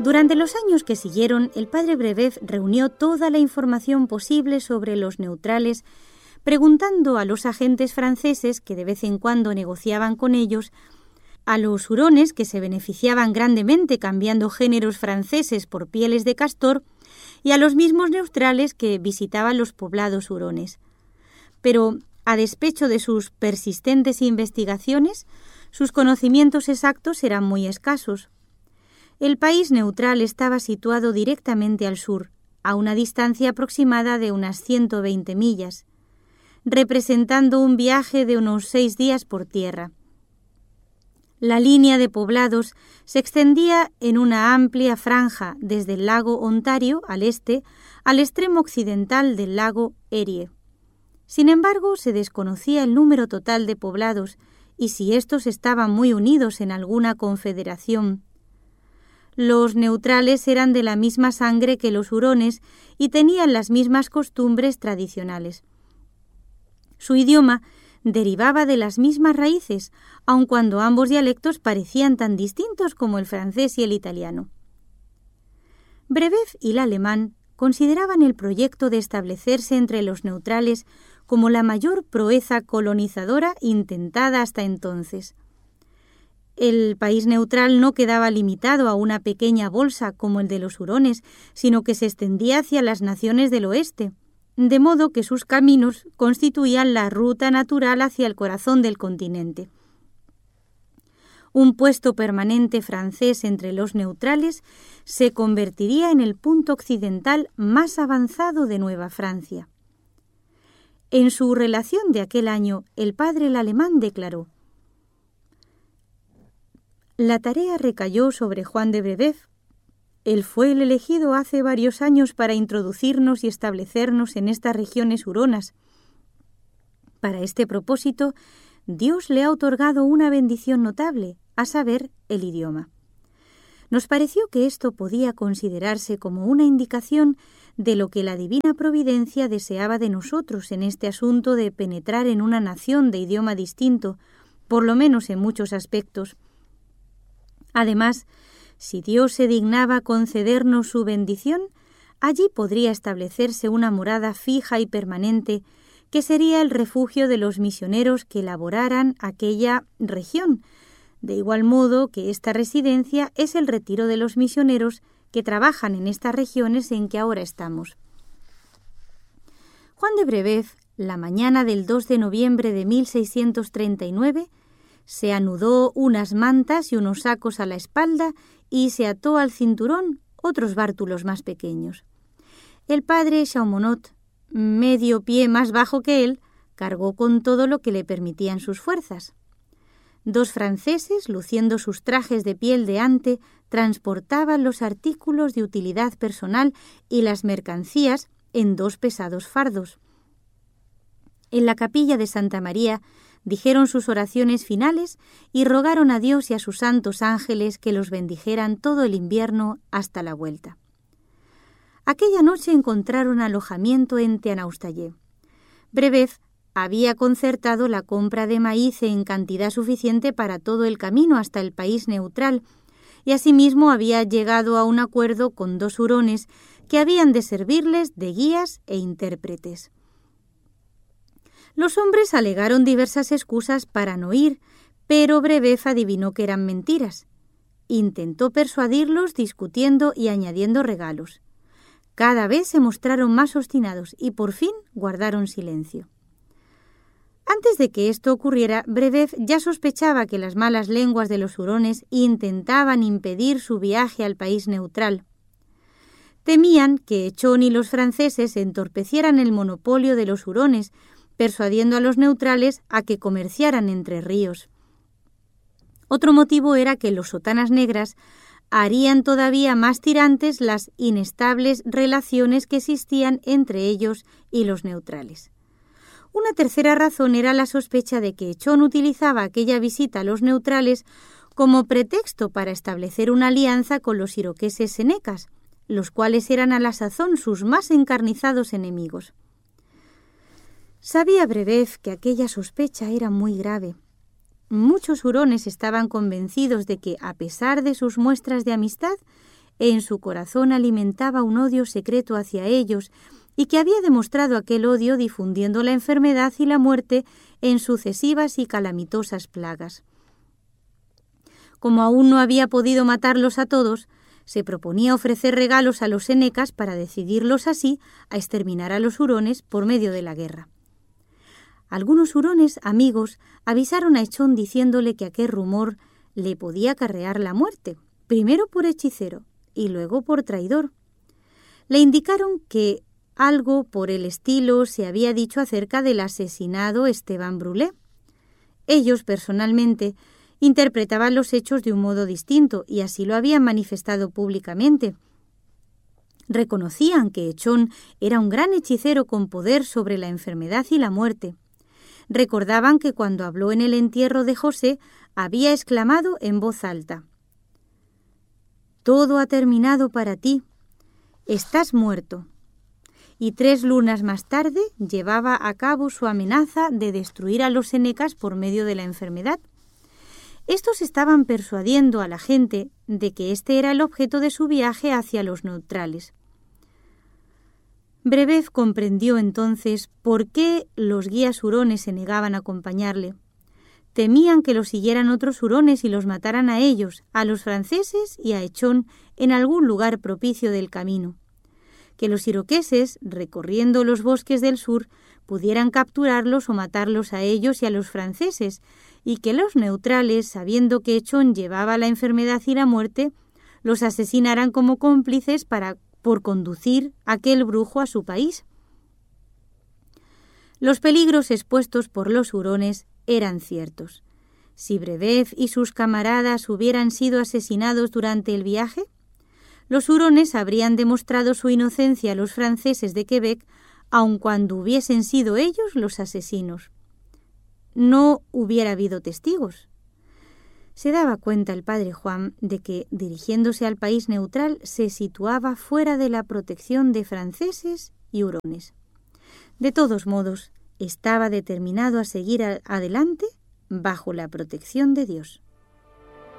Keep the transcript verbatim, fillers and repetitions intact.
Durante los años que siguieron, el padre Brebeuf reunió toda la información posible sobre los neutrales, preguntando a los agentes franceses que de vez en cuando negociaban con ellos, a los hurones que se beneficiaban grandemente cambiando géneros franceses por pieles de castor y a los mismos neutrales que visitaban los poblados hurones. Pero, a despecho de sus persistentes investigaciones, sus conocimientos exactos eran muy escasos. El país neutral estaba situado directamente al sur, a una distancia aproximada de unas ciento veinte millas, representando un viaje de unos seis días por tierra. La línea de poblados se extendía en una amplia franja desde el lago Ontario al este al extremo occidental del lago Erie. Sin embargo, se desconocía el número total de poblados y si estos estaban muy unidos en alguna confederación. Los neutrales eran de la misma sangre que los hurones y tenían las mismas costumbres tradicionales. Su idioma derivaba de las mismas raíces, aun cuando ambos dialectos parecían tan distintos como el francés y el italiano. Brebeuf y L'Allemand consideraban el proyecto de establecerse entre los neutrales como la mayor proeza colonizadora intentada hasta entonces. El país neutral no quedaba limitado a una pequeña bolsa como el de los hurones, sino que se extendía hacia las naciones del oeste, de modo que sus caminos constituían la ruta natural hacia el corazón del continente. Un puesto permanente francés entre los neutrales se convertiría en el punto occidental más avanzado de Nueva Francia. En su relación de aquel año, el padre L'Allemand declaró: «La tarea recayó sobre Juan de Brebeuf. Él fue el elegido hace varios años para introducirnos y establecernos en estas regiones huronas. Para este propósito, Dios le ha otorgado una bendición notable, a saber, el idioma. Nos pareció que esto podía considerarse como una indicación de lo que la divina providencia deseaba de nosotros en este asunto de penetrar en una nación de idioma distinto, por lo menos en muchos aspectos. Además, si Dios se dignaba concedernos su bendición, allí podría establecerse una morada fija y permanente que sería el refugio de los misioneros que laboraran aquella región, de igual modo que esta residencia es el retiro de los misioneros que trabajan en estas regiones en que ahora estamos». Juan de Brebeuf, la mañana del dos de noviembre de mil seiscientos treinta y nueve, se anudó unas mantas y unos sacos a la espalda y se ató al cinturón otros bártulos más pequeños. El padre Chaumonot, medio pie más bajo que él, cargó con todo lo que le permitían sus fuerzas. Dos franceses, luciendo sus trajes de piel de ante, transportaban los artículos de utilidad personal y las mercancías en dos pesados fardos. En la capilla de Santa María dijeron sus oraciones finales y rogaron a Dios y a sus santos ángeles que los bendijeran todo el invierno hasta la vuelta. Aquella noche encontraron alojamiento en Teanaustayé. Brebeuf había concertado la compra de maíz en cantidad suficiente para todo el camino hasta el país neutral y asimismo había llegado a un acuerdo con dos hurones que habían de servirles de guías e intérpretes. Los hombres alegaron diversas excusas para no ir, pero Brebeuf adivinó que eran mentiras. Intentó persuadirlos discutiendo y añadiendo regalos. Cada vez se mostraron más obstinados y por fin guardaron silencio. Antes de que esto ocurriera, Brebeuf ya sospechaba que las malas lenguas de los hurones intentaban impedir su viaje al país neutral. Temían que Echón y los franceses entorpecieran el monopolio de los hurones, persuadiendo a los neutrales a que comerciaran entre ríos. Otro motivo era que los sotanas negras harían todavía más tirantes las inestables relaciones que existían entre ellos y los neutrales. Una tercera razón era la sospecha de que Echón utilizaba aquella visita a los neutrales como pretexto para establecer una alianza con los iroqueses senecas, los cuales eran a la sazón sus más encarnizados enemigos. Sabía Brebeuf que aquella sospecha era muy grave. Muchos hurones estaban convencidos de que, a pesar de sus muestras de amistad, e en su corazón alimentaba un odio secreto hacia ellos, y que había demostrado aquel odio difundiendo la enfermedad y la muerte en sucesivas y calamitosas plagas. Como aún no había podido matarlos a todos, se proponía ofrecer regalos a los senecas para decidirlos así a exterminar a los hurones por medio de la guerra. Algunos hurones amigos avisaron a Echón diciéndole que aquel rumor le podía acarrear la muerte, primero por hechicero y luego por traidor. Le indicaron que algo por el estilo se había dicho acerca del asesinado Esteban Brulé. Ellos, personalmente, interpretaban los hechos de un modo distinto y así lo habían manifestado públicamente. Reconocían que Echón era un gran hechicero con poder sobre la enfermedad y la muerte. Recordaban que cuando habló en el entierro de José había exclamado en voz alta: «Todo ha terminado para ti, estás muerto». Y tres lunas más tarde llevaba a cabo su amenaza de destruir a los senecas por medio de la enfermedad. Estos estaban persuadiendo a la gente de que este era el objeto de su viaje hacia los neutrales. Brebeuf comprendió entonces por qué los guías hurones se negaban a acompañarle. Temían que los siguieran otros hurones y los mataran a ellos, a los franceses y a Echón en algún lugar propicio del camino. Que los iroqueses, recorriendo los bosques del sur, pudieran capturarlos o matarlos a ellos y a los franceses, y que los neutrales, sabiendo que Echón llevaba la enfermedad y la muerte, los asesinaran como cómplices para, por conducir a aquel brujo a su país. Los peligros expuestos por los hurones eran ciertos. Si Brebeuf y sus camaradas hubieran sido asesinados durante el viaje, los hurones habrían demostrado su inocencia a los franceses de Quebec, aun cuando hubiesen sido ellos los asesinos. No hubiera habido testigos. Se daba cuenta el padre Juan de que, dirigiéndose al país neutral, se situaba fuera de la protección de franceses y hurones. De todos modos, estaba determinado a seguir adelante bajo la protección de Dios.